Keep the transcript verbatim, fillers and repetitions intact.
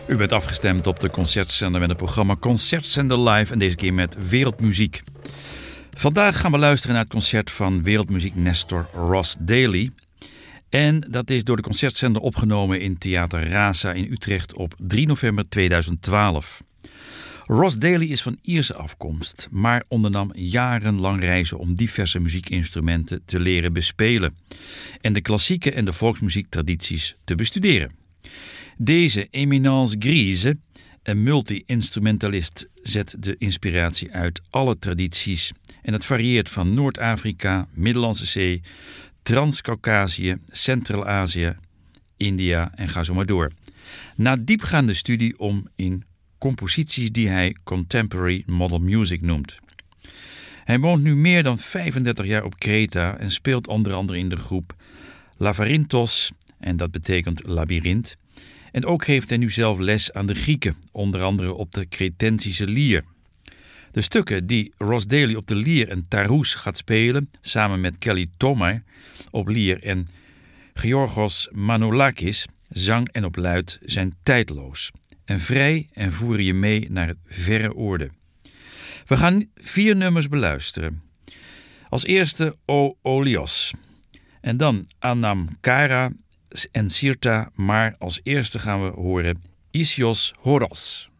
U bent afgestemd op de Concertzender met het programma Concertzender Live en deze keer met wereldmuziek. Vandaag gaan we luisteren naar het concert van wereldmuziek Nestor Ross Daly. En dat is door de Concertzender opgenomen in Theater Rasa in Utrecht op drie november tweeduizend twaalf. Ross Daly is van Ierse afkomst, maar ondernam jarenlang reizen om diverse muziekinstrumenten te leren bespelen en de klassieke en de volksmuziektradities te bestuderen. Deze Eminence Grise, een multi-instrumentalist, zet de inspiratie uit alle tradities en het varieert van Noord-Afrika, Middellandse Zee, Trans-Caucasië, Centraal-Azië, India en ga zo maar door. Na diepgaande studie om in composities die hij Contemporary Model Music noemt. Hij woont nu meer dan vijfendertig jaar op Kreta en speelt onder andere in de groep Lavarintos, en dat betekent labyrint. En ook geeft hij nu zelf les aan de Grieken, onder andere op de Cretentische lier. De stukken die Ross Daly op de lier en tarous gaat spelen, samen met Kelly Tomar op lier en Georgos Manolakis, zang en op luid, zijn tijdloos en vrij en voeren je mee naar het verre oorden. We gaan vier nummers beluisteren. Als eerste O Olios en dan Anam Kara en Sirta, maar als eerste gaan we horen Isios Horos.